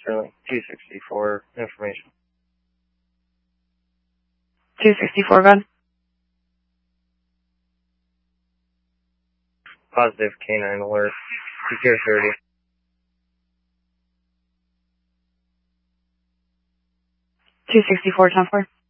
Sterling 264 information. 264, gun. Positive canine alert. Secure 30. 264, 10-4.